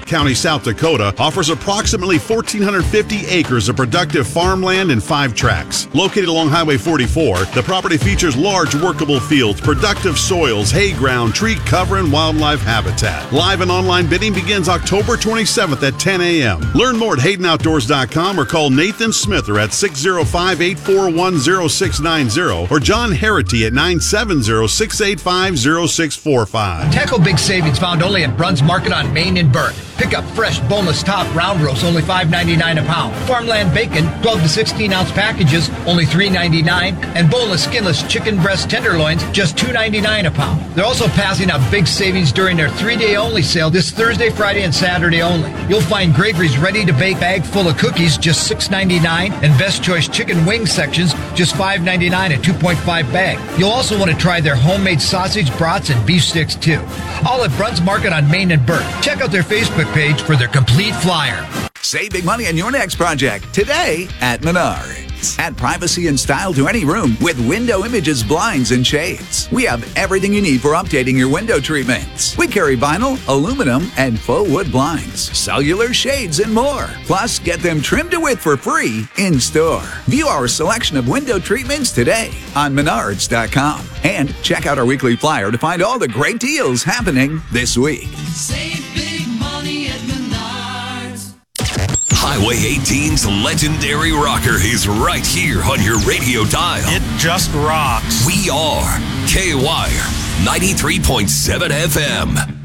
County, South Dakota offers approximately 1,450 acres of productive farmland and 5 tracts. Located along Highway 44, the property features large workable fields, productive soils, hay ground, tree cover, and wildlife habitat. Live and online bidding begins October 27th at 10 a.m. Learn more at HaydenOutdoors.com or call Nathan Smither at 605-841-0690 or John Herity at 970-685-0645. Tackle big savings found only at Bruns Market on Main and Burke. Pick up fresh, boneless top round roast, only $5.99 a pound. Farmland bacon, 12 to 16-ounce packages, only $3.99. And boneless, skinless chicken breast tenderloins, just $2.99 a pound. They're also passing out big savings during their 3-day only sale this Thursday, Friday, and Saturday only. You'll find Gregory's ready-to-bake bag full of cookies, just $6.99, and Best Choice chicken wing sections, just $5.99 a 2.5 bag. You'll also want to try their homemade sausage, brats, and beef sticks, too. All at Bruns Market on Main and Burke. Check out their Facebook page for their complete flyer. Save big money on your next project today at Menards. Add privacy and style to any room with Window Images blinds and shades. We have everything you need for updating your window treatments. We carry vinyl, aluminum, and faux wood blinds, cellular shades, and more. Plus, get them trimmed to width for free in store. View our selection of window treatments today on Menards.com. And check out our weekly flyer to find all the great deals happening this week. Save big money at Menards. Highway 18's legendary rocker is right here on your radio dial. It just rocks. We are K-Wire 93.7 FM.